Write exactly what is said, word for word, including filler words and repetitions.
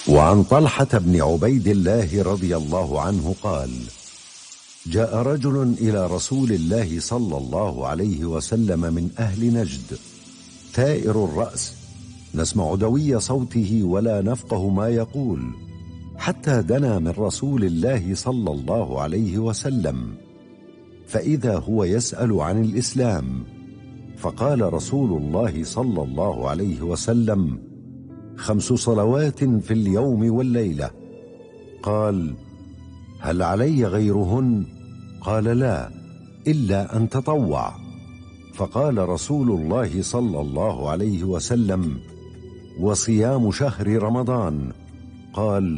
وعن طلحة بن عبيد الله رضي الله عنه قال: جاء رجل إلى رسول الله صلى الله عليه وسلم من أهل نجد ثائر الرأس، نسمع دوي صوته ولا نفقه ما يقول، حتى دنا من رسول الله صلى الله عليه وسلم، فإذا هو يسأل عن الإسلام، فقال رسول الله صلى الله عليه وسلم: خمس صلوات في اليوم والليلة. قال: هل علي غيرهن؟ قال: لا، إلا أن تطوع. فقال رسول الله صلى الله عليه وسلم: وصيام شهر رمضان؟ قال: